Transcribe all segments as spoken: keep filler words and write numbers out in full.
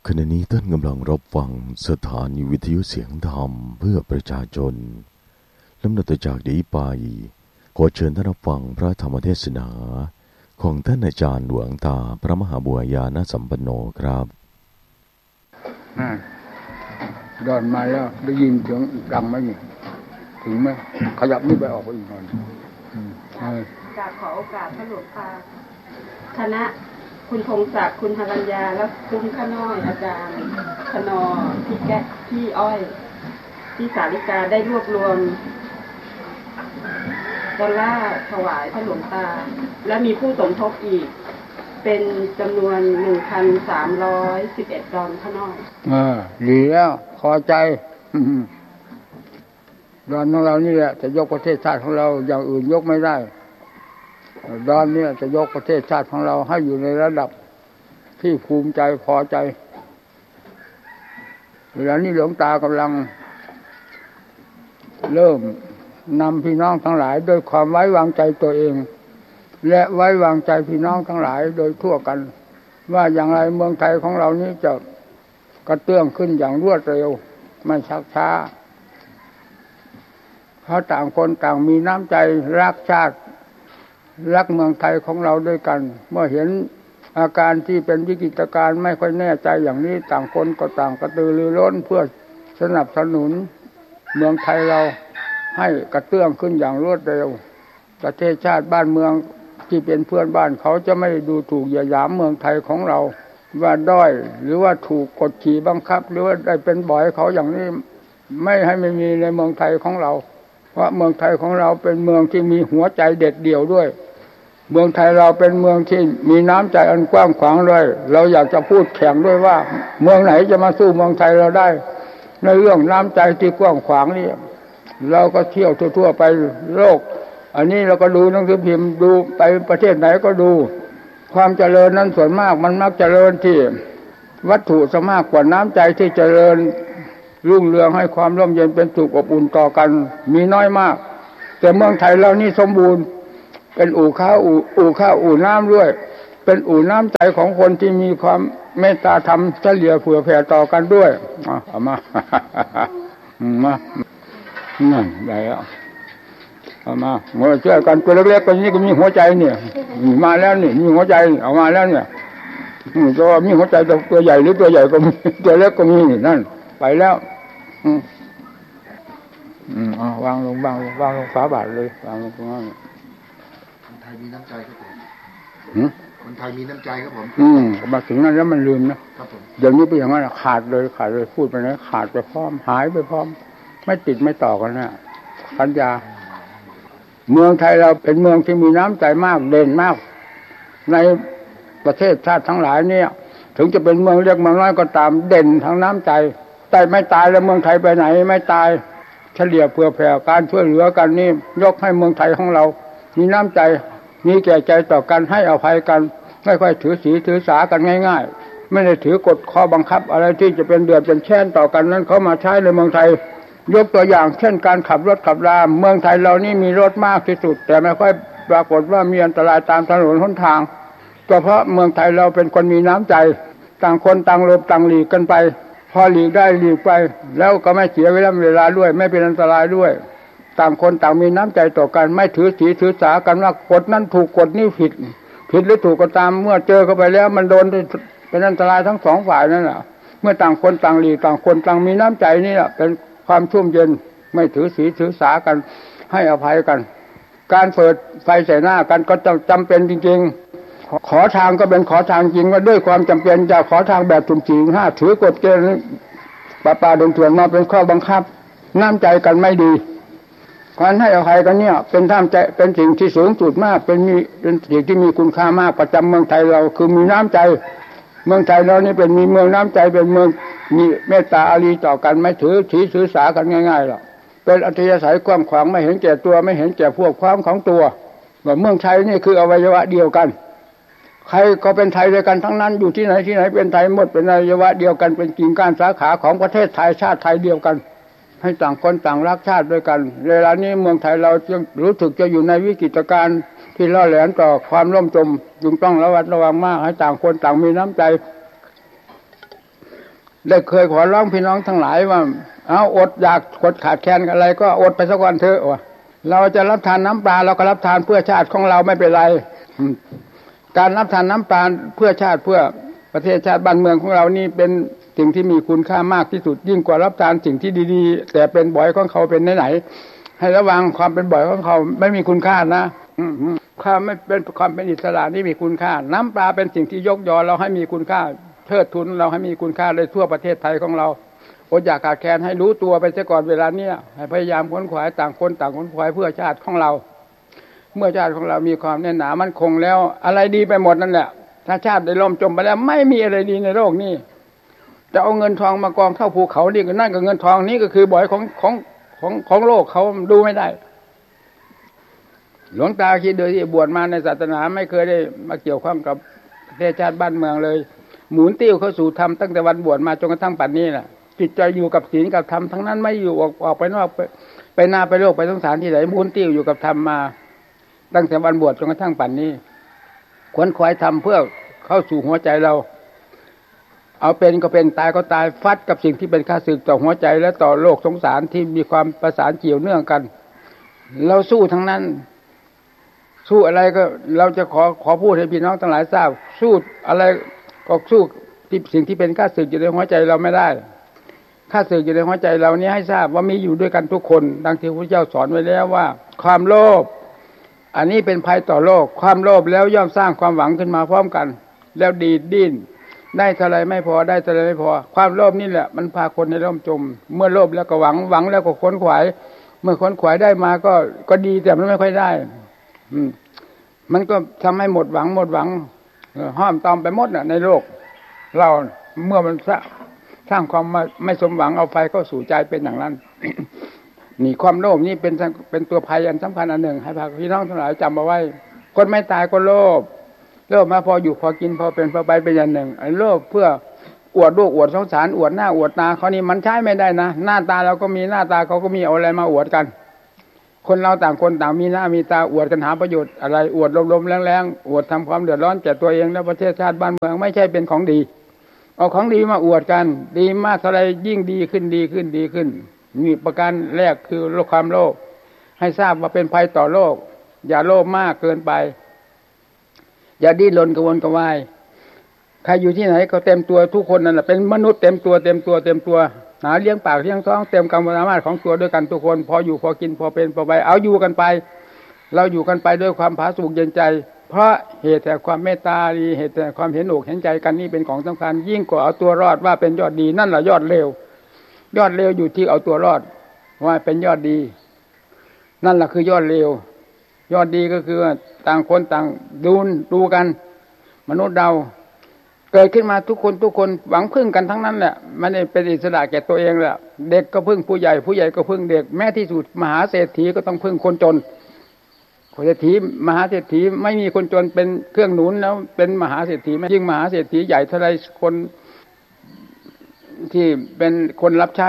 ขณะนี้ท่านกำลังรับฟังสถานีวิทยุเสียงธรรมเพื่อประชาชนลำดับจากนี้ไปขอเชิญท่านรับฟังพระธรรมเทศนาของท่านอาจารย์หลวงตาพระมหาบัวญาณสัมปันโนครับเดินมาแล้วได้ยินเสียงดังไหมนี่ถึงไหมขยับนี่ไปออกไปอีกหน่อยกราบขอโอกาสพระหลวงตาคณะคุณพงศักดิ์คุณธรัญญาและคุณข้าน้อยอาจารย์คณอพี่แก้พี่อ้อยพี่สาริกาได้รวบรวมดอลลาร์ถวายพระหลวงตาและมีผู้สมทบอีกเป็นจำนวน หนึ่งพันสามร้อยสิบเอ็ด ดอลข้าน้อยเออดีแล้วพอใจดอนของเรานี่แหละจะยกประเทศชาติของเราอย่างอื่นยกไม่ได้ดอนนี่จะยกประเทศชาติของเราให้อยู่ในระดับที่ภูมิใจพอใจเวลานี้หลวงตากำลังเริ่มนำพี่น้องทั้งหลายด้วยความไว้วางใจตัวเองและไว้วางใจพี่น้องทั้งหลายโดยทั่วกันว่าอย่างไรเมืองไทยของเรานี้จะกระเตื้องขึ้นอย่างรวดเร็วไม่ชักช้าเพราะต่างคนต่างมีน้ำใจรักชาติรักเมืองไทยของเราด้วยกันเมื่อเห็นอาการที่เป็นวิกฤตการณ์ไม่ค่อยแน่ใจอย่างนี้ต่างคนก็ต่างกระตือรือร้นเพื่อสนับสนุนเมืองไทยเราให้กระเตื้องขึ้นอย่างรวดเร็วประเทศชาติบ้านเมืองที่เป็นเพื่อนบ้านเขาจะไม่ดูถูกเหยียดหยามเมืองไทยของเราว่าด้อยหรือว่าถูกกดขี่บังคับหรือว่าได้เป็นบ่อยเขาอย่างนี้ไม่ให้ไม่มีในเมืองไทยของเราเพราะเมืองไทยของเราเป็นเมืองที่มีหัวใจเด็ดเดี่ยวด้วยเมืองไทยเราเป็นเมืองที่มีน้ำใจอันกว้างขวางด้วยเราอยากจะพูดแข่งด้วยว่าเมืองไหนจะมาสู้เมืองไทยเราได้ในเรื่องน้ำใจที่กว้างขวางนี่เราก็เที่ยวทั่วๆไปโลกอันนี้เราก็ดูหนังสือพิมพ์ดูไปประเทศไหนก็ดูความเจริญนั้นส่วนมากมันมักเจริญที่วัตถุซะมากกว่าน้ำใจที่เจริญรุ่งเรืองให้ความร่มเย็นเป็นสุขอบอุ่นต่อกันมีน้อยมากแต่เมืองไทยเรานี่สมบูรณ์เป็นอู่ข้าวอู่อู่ข้าวอู่น้ำด้วยเป็นอู่น้ำใจของคนที่มีความเมตตาธรรมเฉลี่ยเผื่อแผ่ต่อกันด้วยเอามามานั่นได้แล้วเอามาเมื่อช่วยกันตัวเล็กๆคนนี้ก็มีหัวใจเนี่ยมาแล้วนี่มีหัวใจเอามาแล้วเนี่ยตัวมีหัวใจตัวใหญ่หรือตัวใหญ่ก็มีตัวเล็กก็มีนั่นไปแล้วอืมอืมอ๋อวางลงวางลงวางลงฝาบาทเลยวางลงตรงนั้นคนไทยมีน้ำใจครับผมหืมคนไทยมีน้ำใจครับผมอืมมาถึงนั้นแล้วมันลืมนะครับผมเดี๋ยวนี้เป็นอย่างนั้นขาดเลยขาดเลยพูดไปนะขาดไปพร้อมหายไปพร้อมไม่ติดไม่ต่อกันนะสัญญาเมืองไทยเราเป็นเมืองที่มีน้ำใจมากเด่นมากในประเทศชาติทั้งหลายเนี่ยถึงจะเป็นเมืองเล็กเมืองน้อยก็ตามเด่นทางน้ำใจแต่ไม่ตายแล้วเมืองไทยไปไหนไม่ตายเฉลี่ยเผื่อแผ่การช่วยเหลือกันนี่ยกให้เมืองไทยของเรามีน้ำใจมีแก่ใจต่อกันให้อภัยกันไม่ค่อยถือศีลถือสากันง่ายๆไม่ได้ถือกฎข้อบังคับอะไรที่จะเป็นเดือดเป็นแช่นต่อกันนั้นเขามาใช้ในเมืองไทยยกตัวอย่างเช่นการขับรถขับราเมืองไทยเรานี่มีรถมากที่สุดแต่ไม่ค่อยปรากฏว่ามีอันตรายตามถนนหนทางก็เพราะเมืองไทยเราเป็นคนมีน้ำใจต่างคนต่างหลบต่างหลีกกันไปพอหลีกได้หลีกไปแล้วก็ไม่เสียเวลาเวลาด้วยไม่เป็นอันตรายด้วยต่างคนต่างมีน้ำใจต่อกันไม่ถือศีลถือสากันว่ากฎนั้นถูกกฎนี้ผิดผิดหรือถูกก็ตามเมื่อเจอเข้าไปแล้วมันโดนเป็นอันตรายทั้งสองฝ่ายนั่นแหละเมื่อต่างคนต่างหลีกต่างคนต่างมีน้ำใจนี่แหละเป็นความชุ่มเย็นไม่ถือศีลถือสากันให้อภัยกันการเปิดไฟใส่หน้ากันก็จำเป็นจริงๆขอทางก็เป็นขอทางจริงว่าด้วยความจำเป็นจะขอทางแบบสุ่มสี่ห้าถือกฎเกณฑ์ป่าป่าดงเถื่อนมาเป็นข้อบังคับน้ำใจกันไม่ดีการให้อภัยกันเนี่ยเป็นท่ามใจเป็นสิ่งที่สูงสุดมากเป็นมีเป็นสิ่งที่มีคุณค่ามากประจำเมืองไทยเราคือมีน้ำใจเมืองไทยเรานี่เป็นมีเมืองน้ำใจเป็นเมืองมีเมตตาอารีต่อกันไม่ถือถือถือสากันง่ายๆหรอกเป็นอัธยาศัยกว้างขวางไม่เห็นแก่ตัวไม่เห็นแก่พวกความของตัวว่าเมืองไทยนี่คืออวัยวะเดียวกันใครก็เป็นไทยด้วยกันทั้งนั้นอยู่ที่ไหนที่ไหนเป็นไทยหมดเป็นอวัยวะเดียวกันเป็นกิ่งก้านสาขาของประเทศไทยชาติไทยเดียวกันให้ต่างคนต่างรักชาติด้วยกันเวลานี้เมืองไทยเราจึงรู้สึกจะอยู่ในวิกฤตการณ์ที่ล่อแหลมต่อความล่มจมจึงต้องระวัดระวังมากให้ต่างคนต่างมีน้ำใจได้เคยขอร้องพี่น้องทั้งหลายว่าเอาอดอยากกดขาดแคลนอะไรก็อดไปสักวันเถอะวะเราจะรับทานน้ำปลาเราก็รับทานเพื่อชาติของเราไม่เป็นไรการรับทานน้ำปลาเพื่อชาติเพื่อประเทศชาติบ้านเมืองของเรานี่เป็นสิ่งที่มีคุณค่ามากที่สุดยิ่งกว่ารับทานสิ่งที่ดีๆแต่เป็นบ่อยของเขาเป็นไหนๆให้ระวังความเป็นบ่อยของเขาไม่มีคุณค่านะความไม่เป็นความเป็นอิสระนี่มีคุณค่าน้ำปลาเป็นสิ่งที่ยกยอเราให้มีคุณค่าเทิดทุนเราให้มีคุณค่าในทั่วประเทศไทยของเราอดอยากขาดแคลนให้รู้ตัวไปซะก่อนเวลาเนี้ยให้พยายามค้นขวายต่างคนต่างค้นขวายเพื่อชาติของเราเมื่อชาติของเรามีความแน่นหนามั่นคงแล้วอะไรดีไปหมดนั่นแหละถ้าชาติได้ล่มจมไปแล้วไม่มีอะไรดีในโลกนี้จะเอาเงินทองมากองเท่าภูเขานี่ก็นั่นก็เงินทองนี้ก็คือบ่อยของของของของโลกเขาดูไม่ได้หลวงตาคิดโดยที่บวชมาในศาสนาไม่เคยได้มาเกี่ยวข้องกับประเทศชาติบ้านเมืองเลยหมุนติ้วเข้าสู่ธรรมตั้งแต่วันบวชมาจนกระทั่งปัจจุบันนี้แหละจิตใจอยู่กับศีลกับธรรมทั้งนั้นไม่อยู่ออกออกไปนอกไปไปหน้าไปโลกไปสงสารที่ไหนหมุนติ้วอยู่กับธรรมมาตั้งแต่วันบวชจนกระทั่งปัจจุบันนี้ขวนขวายธรรมเพื่อเข้าสู่หัวใจเราเอาเป็นก็เป็นตายก็ตายฟัดกับสิ่งที่เป็นข้าศึกต่อหัวใจและต่อโลกสงสารที่มีความประสานเกี่ยวเนื่องกันเราสู้ทั้งนั้นสู้อะไรก็เราจะขอขอพูดให้พี่น้องทั้งหลายทราบสู้อะไรก็สู้ที่สิ่งที่เป็นข้าศึกอยู่ในหัวใจเราไม่ได้ข้าศึกอยู่ในหัวใจเรานี้ให้ทราบว่ามีอยู่ด้วยกันทุกคนดังที่พระเจ้าสอนไว้แล้วว่าความโลภอันนี้เป็นภัยต่อโลกความโลภแล้วย่อมสร้างความหวังขึ้นมาพร้อมกันแล้วดีดดิ้นได้เท่าไรไม่พอได้เท่าไรไม่พอความโลภนี่แหละมันพาคนให้ล่มจมเมื่อโลภแล้วก็หวังหวังแล้วก็ค้นขวายเมื่อค้นขวายได้มาก็ก็ดีแต่มันไม่ค่อยได้อืมมันก็ทำให้หมดหวังหมดหวังห้อมตอมไปหมดน่ะในโลกเราเมื่อมันสร้างความไม่สมหวังเอาไฟเข้าสู่ใจเป็นอย่างนั้น นี่ความโลภนี่เป็นเป็นตัวภัยอันสำคัญอันหนึ่งให้พาพี่น้องทั้งหลายจำเอาไว้คนไม่ตายก็โลภโลภมาพออยู่พอกินพอเป็นพอไปเป็นอย่างหนึ่งไอ้โลภเพื่ออวดลูกอวดสงสารอวดหน้าอวดตาเขานี่มันใช้ไม่ได้นะหน้าตาเราก็มีหน้าตาเขาก็มีเอาอะไรมาอวดกันคนเราต่างคนต่างมีหน้ามีตาอวดกันหาประโยชน์อะไรอวดลมๆแรงๆอวดทำความเดือดร้อนแก่ตัวเองและประเทศชาติบ้านเมืองไม่ใช่เป็นของดีเอาของดีมาอวดกันดีมากเท่าไรยิ่งดีขึ้นดีขึ้นดีขึ้นมีประการแรกคือโลภความโลภให้ทราบว่าเป็นภัยต่อโลกอย่าโลภมากเกินไปอย่าดิ้นรนกระวนกระวายใครอยู่ที่ไหนก็เต็มตัวทุกคนนั่นแหละเป็นมนุษย์เต็มตัวเต็มตัวเต็มตัวหาเลี้ยงปากเลี้ยงท้องเต็มกำลังสามารถของตัวด้วยกันทุกคนพออยู่พอกินพอเป็นพอไปเอาอยู่กันไปเราอยู่กันไปด้วยความผาสุกเย็นใจเพราะเหตุแต่ความเมตตาดีเหตุแต่ความเห็นอกเห็นใจกันนี่เป็นของสำคัญยิ่งกว่าเอาตัวรอดว่าเป็นยอดดีนั่นแหละยอดเลวยอดเลวอยู่ที่เอาตัวรอดว่าเป็นยอดดีนั่นแหละคือยอดเลวยอดดีก็คือต่างคนต่างดูดูกันมนุษย์เราเกิดขึ้นมาทุกคนทุกคนหวังพึ่งกันทั้งนั้นแหละมันเป็นอิสระแก่ตัวเองแหละเด็กก็พึ่งผู้ใหญ่ผู้ใหญ่ก็พึ่งเด็กแม้ที่สุดมหาเศรษฐีก็ต้องพึ่งคนจนเศรษฐีมหาเศรษฐีไม่มีคนจนเป็นเครื่องหนุนแล้วเป็นมหาเศรษฐียิ่งมหาเศรษฐีใหญ่เท่าไรคนที่เป็นคนรับใช้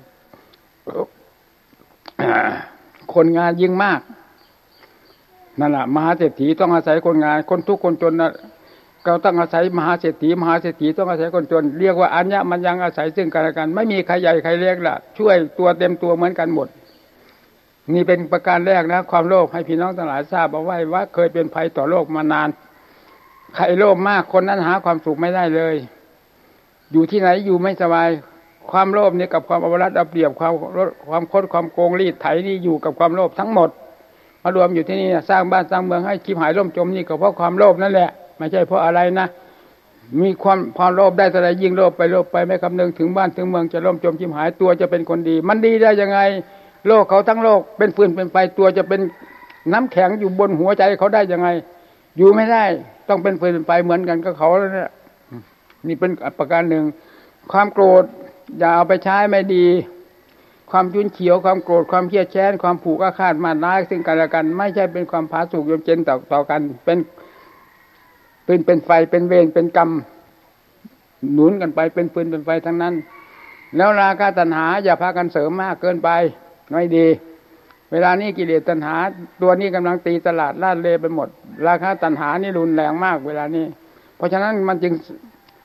คนงานยิ่งมากนั่นแหละมหาเศรษฐีต้องอาศัยคนงานคนทุกคนจนนะเราต้องอาศัยมหาเศรษฐีมหาเศรษฐีต้องอาศัยคนจนเรียกว่าอัญญมันยังอาศัยซึ่งกันและกันไม่มีใครใหญ่ใครเล็กล่ะช่วยตัวเต็มตัวเหมือนกันหมดนี่เป็นประการแรกนะความโลภให้พี่น้องทั้งหลายทราบเอาไว้ว่าเคยเป็นภัยต่อโลกมานานใครโลภมากคนนั้นหาความสุขไม่ได้เลยอยู่ที่ไหนอยู่ไม่สบายความโลภนี่กับความเอารัดเอาเปรียบความความคดความโกงรีดไถนี่อยู่กับความโลภทั้งหมดมารวมอยู่ที่นี่สร้างบ้านสร้างเมืองให้ชิบหายล่มจมนี่ก็เพราะความโลภนั่นแหละไม่ใช่เพราะอะไรนะมีความความโลภได้เท่าไรยิ่งโลภไปโลภไปไม่คำนึงถึงบ้านถึงเมืองจะล่มจมชิบหายตัวจะเป็นคนดีมันดีได้ยังไงโลกเขาทั้งโลกเป็นฟืนเป็นไฟตัวจะเป็นน้ำแข็งอยู่บนหัวใจเขาได้ยังไงอยู่ไม่ได้ต้องเป็นฟืนเป็นไฟเหมือนกันกับเขาแล้วเนี่ยนี่เป็นประการหนึ่งความโกรธอย่าเอาไปใช้ไม่ดีความชุนเฉียวความโกรธความเครียดแค้นความผูกอาฆาตมาร้ายซึ่งกันและกันไม่ใช่เป็นความผาสุกยมเจนต่อต่อกันเป็นเป็นเป็นไฟเป็นเวรเป็นกรรมหนุนกันไปเป็นฟืนเป็นไฟทั้งนั้นแล้วราคะตัณหาอย่าพากันเสริมมากเกินไปไม่ดีเวลานี้กิเลสตัณหาตัวนี้กำลังตีตลาดลาดเลไปหมดราคะตัณหานี่รุนแรงมากเวลานี้เพราะฉะนั้นมันจึง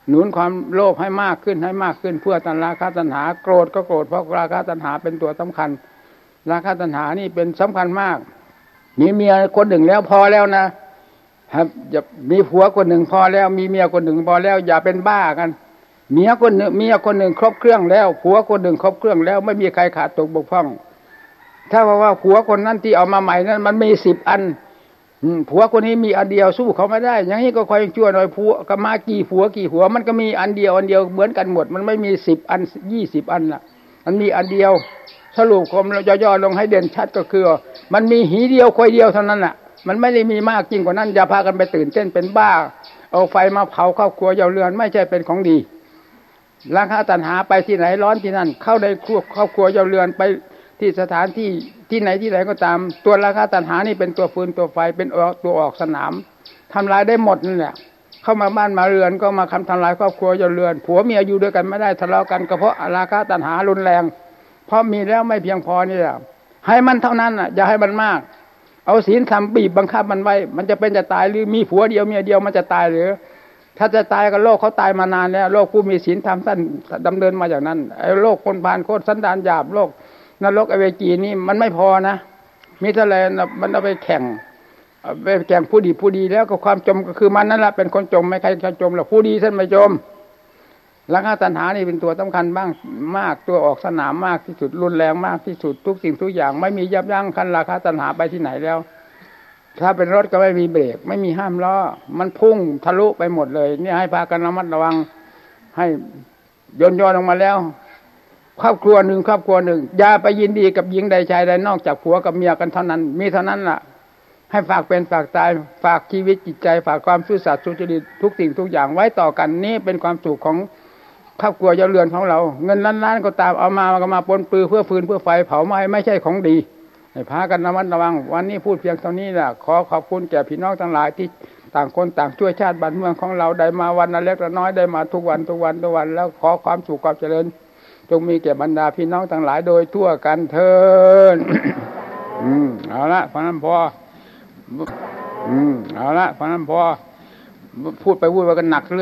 หนุนความโลภให้มากขึ้นให้มากขึ้นเพื่อตัณราคะตัณหาโกรธก็โกรธเพราะราคะตัณหาเป็นตัวสำคัญราคะตัณหานี่เป็นสำคัญมากมีเมียคนหนึ่งแล้วพอแล้วนะครับอย่ามีผัวคนหนึ่งพอแล้วมีเมียคนหนึ่งพอแล้วอย่าเป็นบ้ากันเมียคนหนึ่งเมียคนหนึ่งครบเครื่องแล้วผัวคนหนึ่งครบเครื่องแล้วไม่มีใครขาดตกบกพร่องถ้าว่าว่าผัวคนนั้นที่เอามาใหม่นั้นมันมีสิบอันผัวคนนี้มีอันเดียวสู้เขาไม่ได้อย่างนี้ก็คอยชั่วหน่อยผัวก็มากี่ผัวกี่ผัวมันก็มีอันเดียวอันเดียวเหมือนกันหมดมันไม่มีสิบอันยี่สิบอันล่ะมันมีอันเดียวสรุปคมเราย่อๆลงให้เด่นชัดก็คือมันมีหีเดียวคอยเดียวเท่านั้นน่ะมันไม่ได้มีมากจริงกว่านั้นอย่าพากันไปตื่นเต้นเป็นบ้าเอาไฟมาเผาครอบครัวเยาเรือนไม่ใช่เป็นของดีราคะตัณหาไปที่ไหนร้อนที่นั่นเข้าในครัวครอบครัวเยาเรือนไปที่สถานที่ที่ไหนที่ไหนก็ตามตัวราคะตัณหานี่เป็นตัวฟืนตัวไฟเป็นตัวออกสนามทำลายได้หมดนั่นแหละเข้ามาบ้านมาเรือนก็มาทำทำลายครอบครัวเยาเรือนผัวเมียอยู่ด้วยกันไม่ได้ทะเลาะกันก็เพราะราคะตัณหารุนแรงเพราะมีแล้วไม่เพียงพอนี่แหละให้มันเท่านั้นน่ะอย่าให้มันมากเอาศีลธรรมบีบบังคับมันไว้มันจะเป็นจะตายหรือมีผัวเดียวเมียเดียวมันจะตายหรือถ้าจะตายก็โลกเขาตายมานานแล้วโลกผู้มีศีลธรรมท่านดำเนินมาอย่างนั้นไอ้โลกคนพาลโคตรสันดานหยาบโลกนรกอเวจีนี่มันไม่พอนะมีทะเลมันเอาไปแข่งไปแข่งผู้ดีผู้ดีแล้วก็ความจมก็คือมันนั่นแหละเป็นคนจมไม่ใครจะจมหรอกผู้ดีท่านไม่จมราคะตัณหานี่เป็นตัวสำคัญบ้างมากตัวออกสนามมากที่สุดรุนแรงมากที่สุดทุกสิ่งทุกอย่างไม่มียับยั้งคันราคะตัณหาไปที่ไหนแล้วถ้าเป็นรถก็ไม่มีเบรกไม่มีห้ามล้อมันพุ่งทะลุไปหมดเลยนี่ให้พากันระมัดระวังให้ย่นย่อลงมาแล้วครอบครัวหนึ่งครอบครัวหนึ่งอย่าไปยินดีกับหญิงใดชายใดนอกจากผัวกับเมียกันเท่านั้นมีเท่านั้นล่ะให้ฝากเป็นฝากตายฝากชีวิตจิตใจฝากความซื่อสัตย์สุจริตทุกสิ่งทุกอย่างไว้ต่อกันนี่เป็นความสุขของครอบครัวเยาเรือนของเราเงินล้านๆก็ตามเอามาก็มาปนปือเพื่อฟืนเพื่อไฟเผาไหม้ไม่ใช่ของดีให้พากันระมัดระวังวันนี้พูดเพียงเท่านี้แหละขอขอบคุณแก่พี่น้องทั้งหลายที่ต่างคนต่างช่วยชาติบ้านเมืองของเราได้มาวันละเล็กละน้อยได้มาทุกวันทุกวันทุกวันแล้วขอความสุขความเจริญจงมีแก่บรรดาพี่น้องทั้งหลายโดยทั่วกันเถิดอืมเอาละพอนั้นพออืมเอาละพอนั้นพอพูดไปพูดไปกันหนักเรื่อง